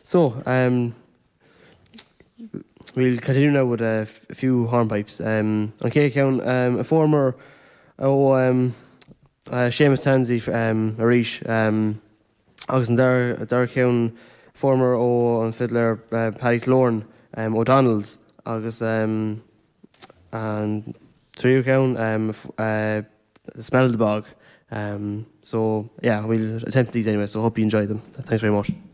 So, we'll continue now with a few hornpipes. On Cake Count, a former Seamus Tansey Arish, agus an dar Count, former an fiddler Paddy Clorne O'Donnell's, agus and Trio Count The Smell of the Bog. So yeah, we'll attempt these anyway, so hope you enjoy them. Thanks very much.